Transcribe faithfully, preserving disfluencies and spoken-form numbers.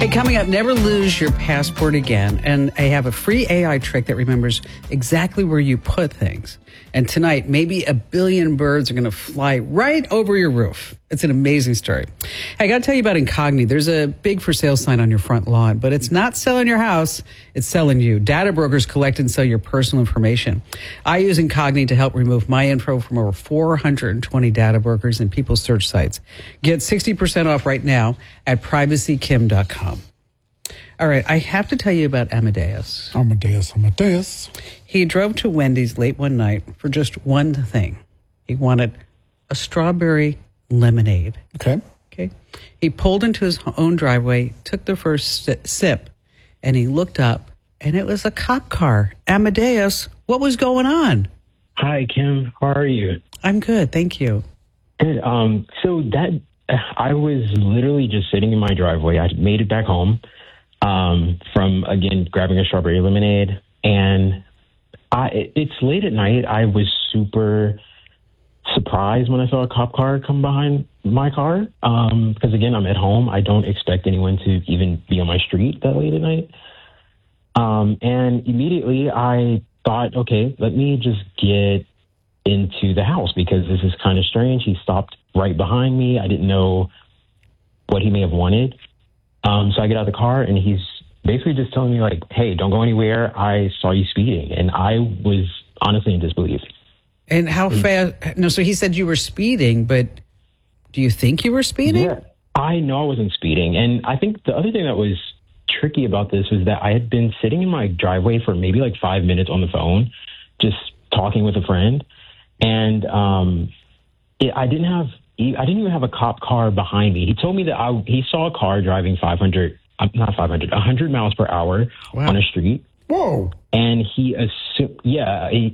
Hey, coming up, never lose your passport again. And I have a free A I trick that remembers exactly where you put things. And tonight, maybe a billion birds are going to fly right over your roof. It's an amazing story. Hey, I got to tell you about Incogni. There's a big for sale sign on your front lawn, but it's not selling your house. It's selling you. Data brokers collect and sell your personal information. I use Incogni to help remove my info from over four hundred twenty data brokers and people's search sites. Get sixty percent off right now at privacy kim dot com. All right, I have to tell you about Amadeus. Amadeus, Amadeus. He drove to Wendy's late one night for just one thing. He wanted a strawberry lemonade. Okay. Okay. He pulled into his own driveway, took the first si- sip, and he looked up, and it was a cop car. Amadeus, what was going on? Hi, Kim. How are you? I'm good, thank you. Good. Um, so that I was literally just sitting in my driveway. I made it back home um, from, again, grabbing a strawberry lemonade. And I, it, it's late at night. I was super surprised when I saw a cop car come behind my car. Um, because, again, I'm at home. I don't expect anyone to even be on my street that late at night. Um, and immediately I thought, okay, let me just get into the house because this is kind of strange. He stopped right behind me. I didn't know what he may have wanted. Um, so I get out of the car and he's basically just telling me like, hey, don't go anywhere. I saw you speeding. And I was honestly in disbelief. And how fast? No, so he said you were speeding, but do you think you were speeding? Yeah, I know I wasn't speeding. And I think the other thing that was tricky about this was that I had been sitting in my driveway for maybe like five minutes on the phone, just talking with a friend. And um, it, I didn't have, I didn't even have a cop car behind me. He told me that I, he saw a car driving five hundred, not five hundred, one hundred miles per hour wow. on a street. Whoa. And he assumed, yeah, he,